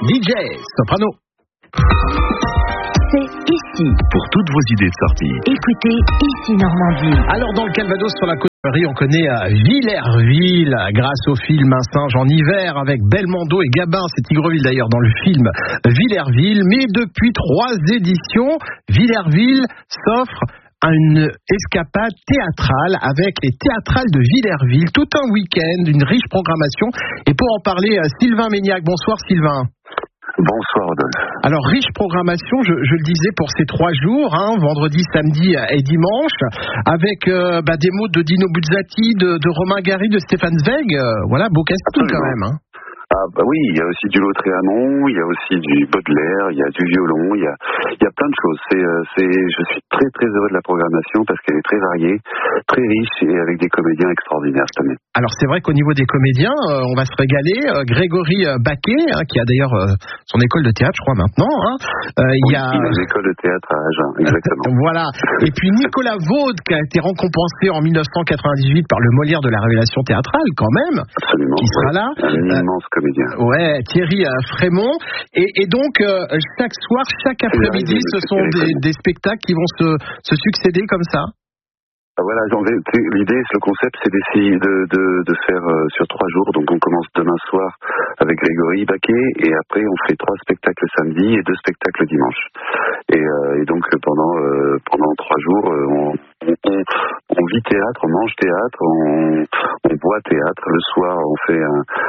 DJ Soprano. C'est ici. Pour toutes vos idées de sortie. Écoutez Ici Normandie. Alors dans le Calvados, sur la côte de Paris, on connaît Villerville grâce au film Un singe en hiver avec Belmondo et Gabin. C'est Tigreville d'ailleurs dans le film Villerville. Mais depuis 3 éditions, Villerville s'offre à une escapade théâtrale avec les théâtrales de Villerville. Tout un week-end, une riche programmation. Et pour en parler, Sylvain Méniac. Bonsoir Sylvain. Bonsoir Rodolphe. Alors riche programmation, je le disais pour ces 3 jours, vendredi, samedi et dimanche, avec des mots de Dino Buzzati, de Romain Gary, de Stéphane Zweig. Voilà, beau casting quand même. Ah bah oui, il y a aussi du Lautréamont, il y a aussi du Baudelaire, il y a du violon, il y a plein de choses. Je suis très très heureux de la programmation parce qu'elle est très variée, très riche et avec des comédiens extraordinaires cette année. Alors c'est vrai qu'au niveau des comédiens, on va se régaler. Grégory Baquet, qui a d'ailleurs son école de théâtre, je crois maintenant. Il a l'école de théâtre à Agen, exactement. Voilà. Et puis Nicolas Vaud, qui a été récompensé en 1998 par le Molière de la Révélation théâtrale, quand même. Absolument. Qui sera là. Un immense comédien. Ouais, Thierry Frémont. Et donc, chaque soir, chaque après-midi, ce sont des spectacles qui vont se succéder comme ça. Voilà, l'idée, le concept, c'est d'essayer de faire sur 3 jours. Donc on commence demain soir avec Grégory Baquet et après on fait 3 spectacles samedi et 2 spectacles dimanche. Et donc pendant 3 jours, on vit théâtre, on mange théâtre, on boit théâtre. Le soir, on fait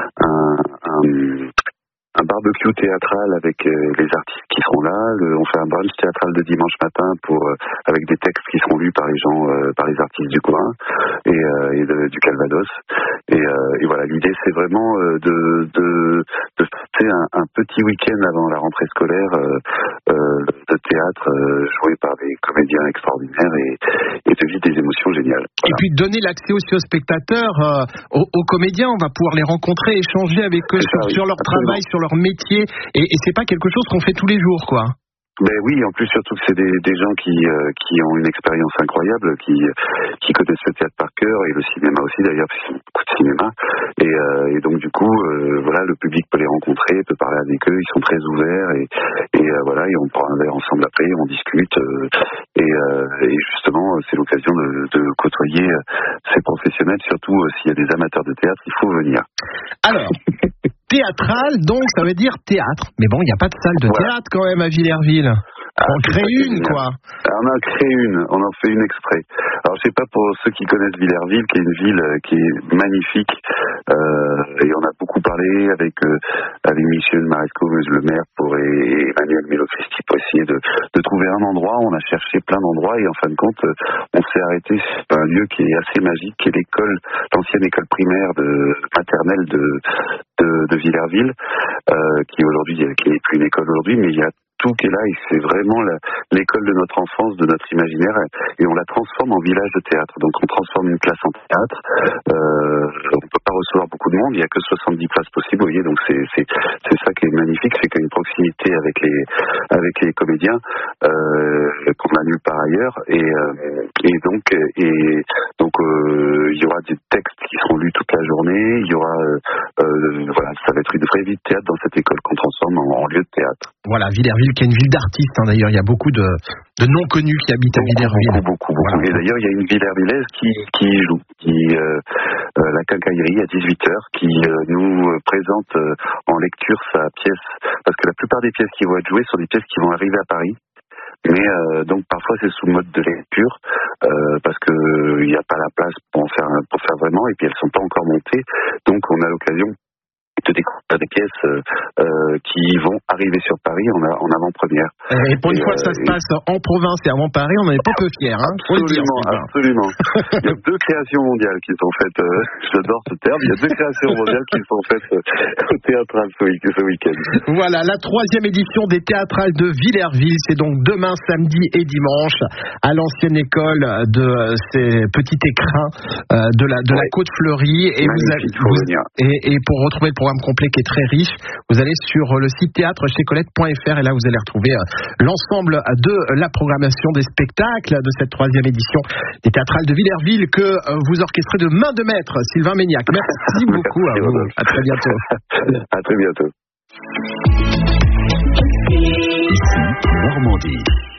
un barbecue théâtral avec les artistes qui seront là. On fait un brunch théâtral de dimanche matin avec des textes qui seront lus par les gens, par les artistes du coin et du Calvados. Et voilà, l'idée c'est vraiment de faire un petit week-end avant la rentrée scolaire de théâtre joué par des comédiens extraordinaires et de vivre des émotions géniales. Voilà. Et puis donner l'accès aussi aux spectateurs, aux comédiens. On va pouvoir les rencontrer, échanger avec eux sur leur travail, sur leur métier, et c'est pas quelque chose qu'on fait tous les jours, quoi. Ben oui, en plus surtout que c'est des gens qui ont une expérience incroyable, qui connaissent le théâtre par cœur et le cinéma aussi d'ailleurs, puisqu'ils font beaucoup de cinéma. Et donc du coup, voilà, le public peut les rencontrer, peut parler avec eux, ils sont très ouverts et voilà, et on prend un verre ensemble après, on discute et justement c'est l'occasion de côtoyer ces professionnels, surtout s'il y a des amateurs de théâtre, il faut venir. Alors. Théâtral, donc ça veut dire théâtre. Mais bon, il n'y a pas de salle de théâtre quand même à Villerville. On crée une, quoi. On en crée une, on en fait une exprès. Alors je sais pas pour ceux qui connaissent Villerville, qui est une ville qui est magnifique, et on a beaucoup parlé avec Michel Maresco, le maire, et Emmanuel Melo-Christi pour essayer de trouver un endroit. On a cherché plein d'endroits et en fin de compte, on s'est arrêté sur un lieu qui est assez magique, qui est l'ancienne école primaire maternelle de Villerville, qui n'est plus une école aujourd'hui, mais il y a tout qui est là, et c'est vraiment l'école de notre enfance, de notre imaginaire, et on la transforme en village de théâtre. Donc on transforme une classe en théâtre. On peut pas recevoir beaucoup de monde, il y a que 70 places possibles, vous voyez. Donc c'est ça qui est magnifique, c'est qu'il y a une proximité avec les comédiens qu'on a nulle part ailleurs, et donc il y aura des textes qui seront lus toute la journée. Il y aura voilà, ça va être une vraie vie de théâtre dans cette école qu'on transforme en lieu de théâtre. Voilà, Villerville, qui est une ville d'artistes, d'ailleurs. Il y a beaucoup de non-connus qui habitent à Villerville. Beaucoup. Voilà. Et d'ailleurs, il y a une Villervillaise qui joue, la Quincaillerie, à 18h, qui nous présente en lecture sa pièce. Parce que la plupart des pièces qui vont être jouées sont des pièces qui vont arriver à Paris. Mais donc parfois c'est sous mode de lecture parce que il n'y a pas la place pour faire vraiment, et puis elles sont pas encore montées. Donc on a l'occasion de découvrir des pièces qui vont arriver sur Paris en avant-première. Et pour une fois que ça se passe en province et avant Paris, on n'est pas peu fiers. Absolument. Il y a 2 créations mondiales qui sont faites, j'adore ce terme, il y a 2 créations mondiales qui sont faites au théâtral ce week-end. Voilà, la 3e édition des théâtrales de Villerville, c'est donc demain, samedi et dimanche, à l'ancienne école de ces petits écrins de la Côte Fleurie. Et pour retrouver le programme complet qui est très riche, vous allez sur le site théâtre-chez-colette.fr et là vous allez retrouver l'ensemble de la programmation des spectacles de cette 3e édition des théâtrales de Villerville que vous orchestrez de main de maître, Sylvain Méniac. Merci beaucoup à vous. À très bientôt. À très bientôt. Normandie.